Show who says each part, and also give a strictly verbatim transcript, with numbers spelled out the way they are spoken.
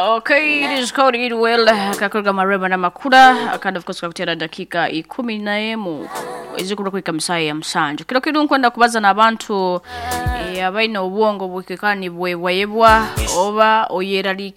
Speaker 1: Okay, it is called Eat Well. Kakoga mareba na makura. Kind of course kakutera dakika ikumi na emu. Izikuru kwika msaye ya msanju. Kilo kidu nkwenda kubaza na abantu. Ya baina ubuongo bwikikani bwe wayebwa. Oba oyerali